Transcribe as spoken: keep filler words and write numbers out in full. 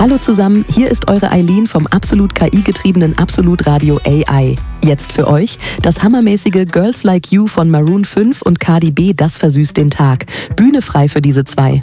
Hallo zusammen, hier ist eure Eileen vom absolut K I-getriebenen Absolut Radio A I. Jetzt für euch das hammermäßige Girls Like You von Maroon fünf und Cardi B, das versüßt den Tag. Bühne frei für diese zwei.